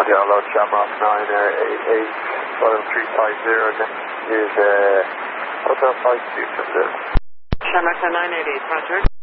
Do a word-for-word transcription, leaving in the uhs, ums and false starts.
Yeah, hello, Shamrock nine eight eight, Royal three five zero, next is uh, Hotel five two from there. Shamrock nine eight eight, Roger.